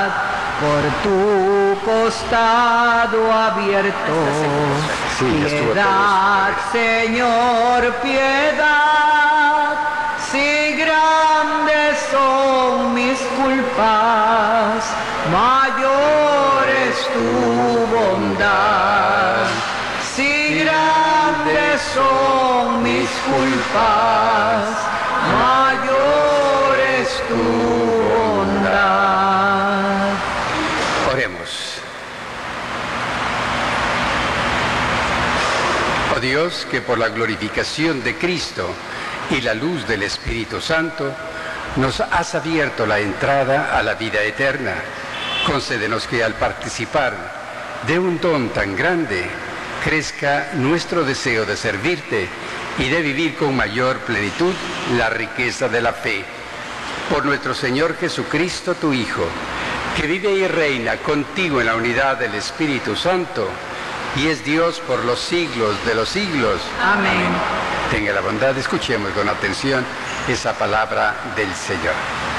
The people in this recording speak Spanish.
por tu costado abierto. Piedad, Señor, piedad, si grandes son mis culpas, mayor es tu bondad. Si grandes son mis culpas, mayor es tu bondad. Oremos. Oh Dios, que por la glorificación de Cristo y la luz del Espíritu Santo nos has abierto la entrada a la vida eterna, concédenos que al participar de un don tan grande crezca nuestro deseo de servirte y de vivir con mayor plenitud la riqueza de la fe. Por nuestro Señor Jesucristo, tu Hijo, que vive y reina contigo en la unidad del Espíritu Santo, y es Dios por los siglos de los siglos. Amén. Tenga la bondad, escuchemos con atención esa palabra del Señor.